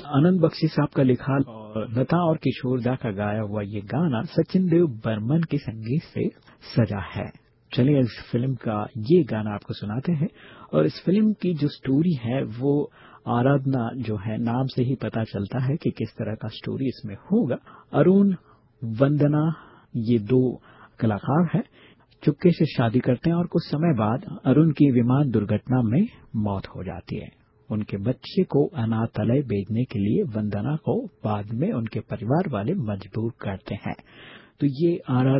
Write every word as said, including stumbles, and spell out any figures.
आनंद बख्शी साहब का लिखा और लता और किशोर दा का गाया हुआ ये गाना सचिन देव बर्मन के संगीत से सजा है। चलिए इस फिल्म का ये गाना आपको सुनाते हैं। और इस फिल्म की जो स्टोरी है वो आराधना जो है नाम से ही पता चलता है कि किस तरह का स्टोरी इसमें होगा। अरुण वंदना ये दो कलाकार हैं, चुपके से शादी करते हैं और कुछ समय बाद अरुण की विमान दुर्घटना में मौत हो जाती है। उनके बच्चे को अनाथालय भेजने के लिए वंदना को बाद में उनके परिवार वाले मजबूर करते हैं। तो ये